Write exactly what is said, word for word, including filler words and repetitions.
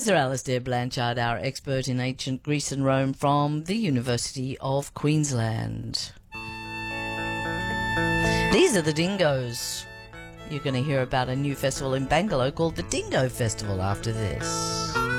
Professor Alastair Blanchard, our expert in ancient Greece and Rome from the University of Queensland. These are the Dingoes. You're going to hear about a new festival in Bangalore called the Dingo Festival after this.